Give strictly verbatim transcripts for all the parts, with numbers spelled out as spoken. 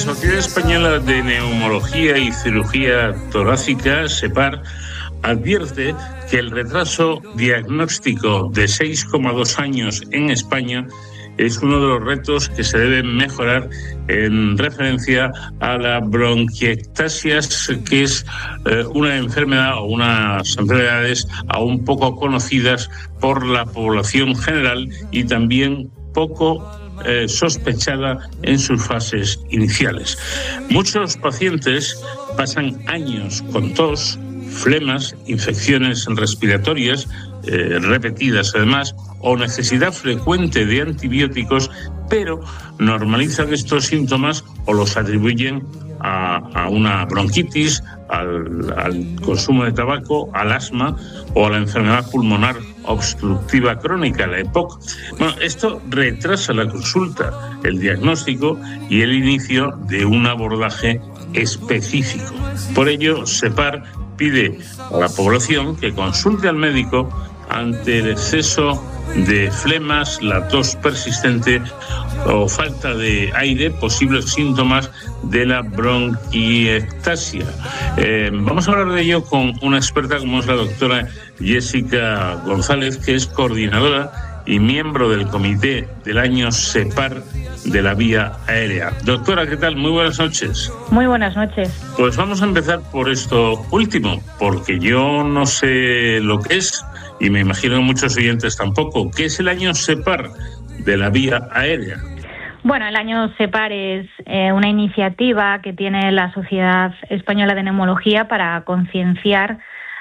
La Sociedad Española de Neumología y Cirugía Torácica, SEPAR, advierte que el retraso diagnóstico de seis coma dos años en España es uno de los retos que se deben mejorar en referencia a la bronquiectasias, que es eh, una enfermedad o unas enfermedades aún poco conocidas por la población general y también poco Eh, sospechada en sus fases iniciales. Muchos pacientes pasan años con tos, flemas, infecciones respiratorias eh, repetidas además, o necesidad frecuente de antibióticos, pero normalizan estos síntomas o los atribuyen a, a una bronquitis, al, al consumo de tabaco, al asma o a la enfermedad pulmonar obstructiva crónica, la E P O C. Bueno, esto retrasa la consulta, el diagnóstico y el inicio de un abordaje específico. Por ello, SEPAR pide a la población que consulte al médico ante el exceso de flemas, la tos persistente o falta de aire, posibles síntomas de la bronquiectasia. Eh, vamos a hablar de ello con una experta como es la doctora Jessica González, que es coordinadora y miembro del comité del año SEPAR de la vía aérea. Doctora, ¿qué tal? Muy buenas noches. Muy buenas noches. Pues vamos a empezar por esto último, porque yo no sé lo que es y me imagino que muchos oyentes tampoco. ¿Qué es el año SEPAR de la vía aérea? Bueno, el año SEPAR es eh, una iniciativa que tiene la Sociedad Española de Neumología para concienciar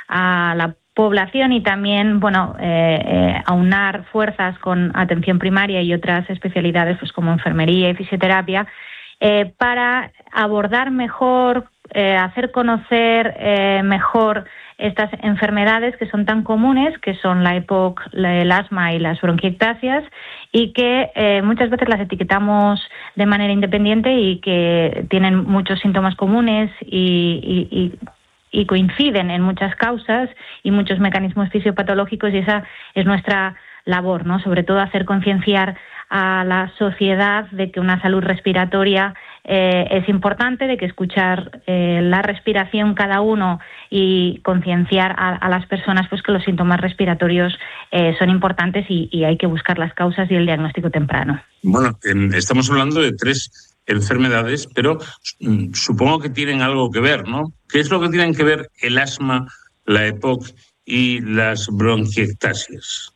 a la población y también, bueno, eh, eh, aunar fuerzas con atención primaria y otras especialidades, pues como enfermería y fisioterapia, eh, para abordar mejor, eh, hacer conocer eh, mejor estas enfermedades que son tan comunes, que son la E P O C, el asma y las bronquiectasias, y que eh, muchas veces las etiquetamos de manera independiente y que tienen muchos síntomas comunes y, y, y y coinciden en muchas causas y muchos mecanismos fisiopatológicos, y esa es nuestra labor, ¿no? Sobre todo hacer concienciar a la sociedad de que una salud respiratoria eh, es importante, de que escuchar eh, la respiración cada uno y concienciar a, a las personas pues que los síntomas respiratorios eh, son importantes y, y hay que buscar las causas y el diagnóstico temprano. Bueno, en, estamos hablando de tres enfermedades, pero mm, supongo que tienen algo que ver, ¿no? ¿Qué es lo que tienen que ver el asma, la E P O C y las bronquiectasias?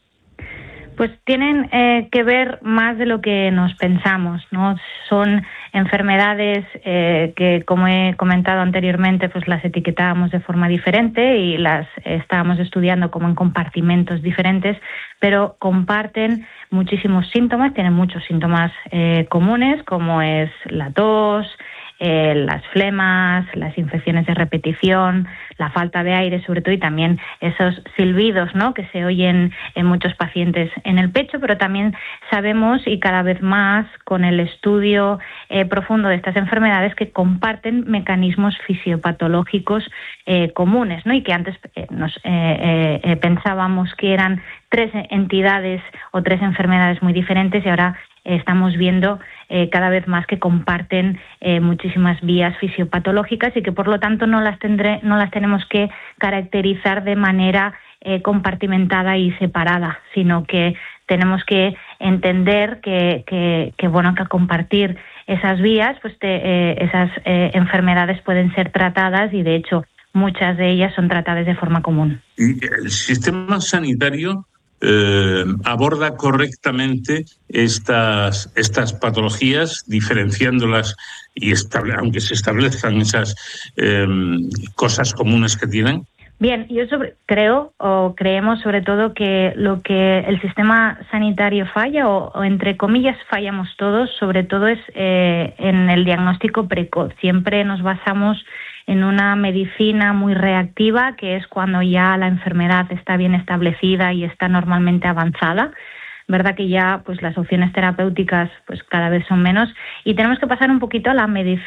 Pues tienen eh, que ver más de lo que nos pensamos, ¿no? Son enfermedades eh, que, como he comentado anteriormente, pues las etiquetábamos de forma diferente y las estábamos estudiando como en compartimentos diferentes, pero comparten muchísimos síntomas, tienen muchos síntomas eh, comunes, como es la tos, eh, las flemas, las infecciones de repetición, la falta de aire sobre todo, y también esos silbidos, ¿no?, que se oyen en muchos pacientes en el pecho, pero también sabemos, y cada vez más con el estudio eh, profundo de estas enfermedades, que comparten mecanismos fisiopatológicos eh, comunes, ¿no?, y que antes eh, nos eh, eh, pensábamos que eran tres entidades o tres enfermedades muy diferentes, y ahora eh, estamos viendo eh, cada vez más que comparten eh, muchísimas vías fisiopatológicas y que por lo tanto no las tendré, no las tenemos que caracterizar de manera eh, compartimentada y separada, sino que tenemos que entender que, que, que bueno, que al compartir esas vías, pues te, eh, esas eh, enfermedades pueden ser tratadas, y de hecho muchas de ellas son tratadas de forma común. ¿Y el sistema sanitario eh, aborda correctamente estas, estas patologías, diferenciándolas, y estable, aunque se establezcan esas eh, cosas comunes que tienen? Bien, yo sobre, creo o creemos sobre todo que lo que el sistema sanitario falla, o, o entre comillas fallamos todos, sobre todo es eh, en el diagnóstico precoz. Siempre nos basamos en una medicina muy reactiva, que es cuando ya la enfermedad está bien establecida y está normalmente avanzada. Verdad que ya pues las opciones terapéuticas pues cada vez son menos, y tenemos que pasar un poquito a la medicina